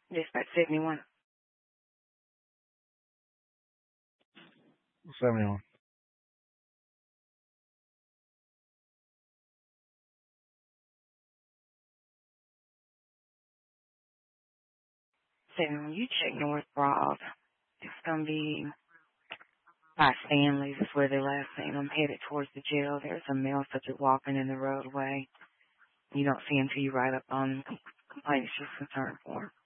Dispatch 71. 71. 71, you check North Broad. It's going to be by Stanley's is where they last seen them headed towards the jail. There's a male such as walking in the roadway. You don't see him till you ride up on the complaint she's concerned for.